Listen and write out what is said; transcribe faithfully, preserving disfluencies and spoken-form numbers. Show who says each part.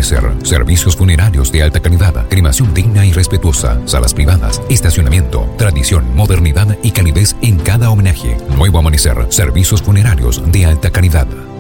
Speaker 1: Amanecer. Servicios funerarios de alta calidad, cremación digna y respetuosa, salas privadas, estacionamiento, tradición, modernidad y calidez en cada homenaje. Nuevo Amanecer. Servicios funerarios de alta calidad.